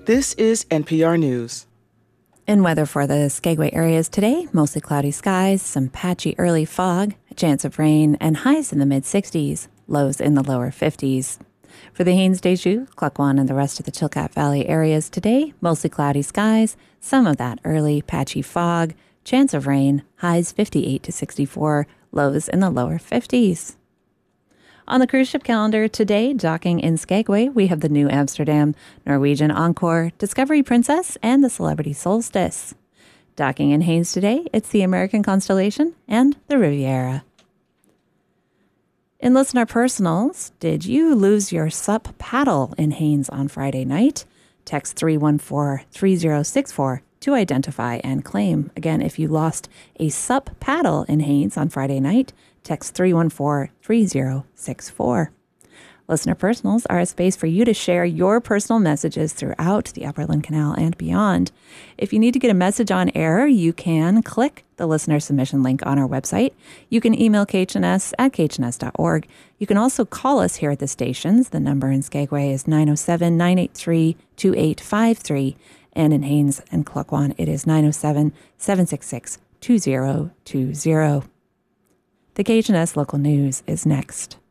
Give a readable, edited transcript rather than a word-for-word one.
This is NPR News. In weather for the Skagway areas today, mostly cloudy skies, some patchy early fog, a chance of rain, and highs in the mid-60s, lows in the lower 50s. For the Haines-Deschutes, Klukwan, and the rest of the Chilkat Valley areas today, mostly cloudy skies, some of that early patchy fog, chance of rain, highs 58 to 64, lows in the lower 50s. On the cruise ship calendar today, docking in Skagway, we have the New Amsterdam, Norwegian Encore, Discovery Princess, and the Celebrity Solstice. Docking in Haines today, it's the American Constellation and the Riviera. In Listener Personals, did you lose your SUP paddle in Haines on Friday night? Text 314-3064 to identify and claim. Again, if you lost a SUP paddle in Haines on Friday night, text 314-3064. Listener Personals are a space for you to share your personal messages throughout the Upper Canal and beyond. If you need to get a message on air, you can click the listener submission link on our website. You can email KHNS at khns.org. You can also call us here at the stations. The number in Skagway is 907-983-2853. And in Haines and Klukwan, it is 907-766-2020. The KHNS Local News is next.